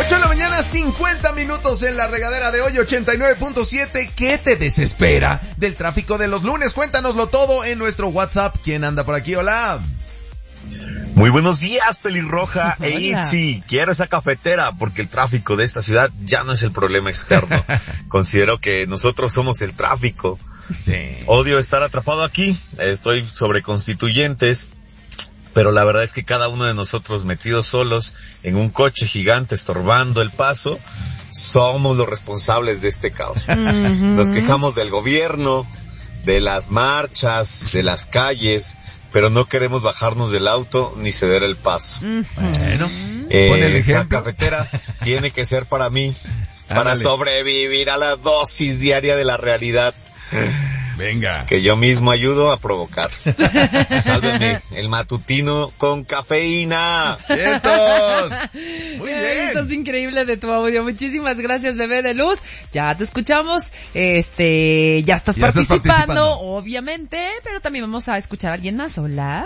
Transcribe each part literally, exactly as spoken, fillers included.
ocho de la mañana, cincuenta minutos en la regadera de hoy, ochenta y nueve punto siete. ¿Qué te desespera del tráfico de los lunes? Cuéntanoslo todo en nuestro WhatsApp. ¿Quién anda por aquí? Hola. Muy buenos días, pelirroja e Itzy. Quiero esa cafetera porque el tráfico de esta ciudad ya no es el problema externo. Considero que nosotros somos el tráfico. Sí. Odio estar atrapado aquí. Estoy sobre Constituyentes. Pero la verdad es que cada uno de nosotros metidos solos en un coche gigante estorbando el paso, somos los responsables de este caos. Uh-huh. Nos quejamos del gobierno, de las marchas, de las calles, pero no queremos bajarnos del auto ni ceder el paso. Uh-huh. Bueno, eh, pon el esa ejemplo. cafetera tiene que ser para mí, para Ándale. sobrevivir a la dosis diaria de la realidad. Venga. Que yo mismo ayudo a provocar. Sálveme, el matutino con cafeína. ¡Vientos! Muy bien. Esto es increíble de tu audio. Muchísimas gracias, bebé de luz. Ya te escuchamos. Este, ya estás, ya participando, estás participando, obviamente, pero también vamos a escuchar a alguien más. Hola.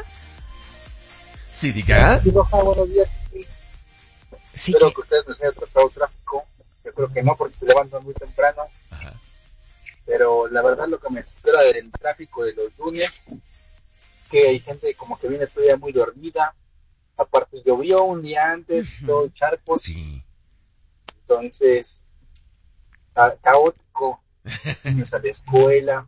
Sí, diga. Sí, Roja, buenos días. Sí. Sí, Espero que... que ustedes nos hayan tratado tráfico. Yo creo que no, porque se levantan muy temprano. Ajá. Pero la verdad lo que me espera del tráfico de los lunes, que hay gente como que viene todavía muy dormida. Aparte llovió un día antes, uh-huh. todo charcos. Sí. Entonces, ca- caótico. Niños a la escuela.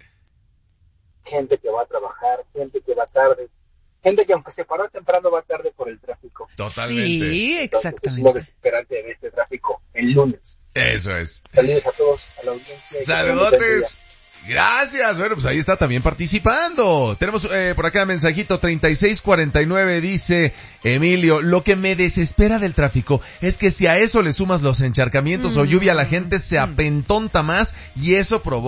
Gente que va a trabajar, gente que va tarde. Gente que aunque se paró temprano va tarde por el tráfico. Totalmente. Sí, Entonces, exactamente. es lo desesperante de este tráfico el lunes. Eso es. Saludos a todos, a la audiencia. Saludotes. Gracias. Bueno, pues ahí está también participando. Tenemos eh, por acá mensajito treinta y seis cuarenta y nueve, dice Emilio, lo que me desespera del tráfico es que si a eso le sumas los encharcamientos mm. o lluvia, la gente se apentonta más y eso provoca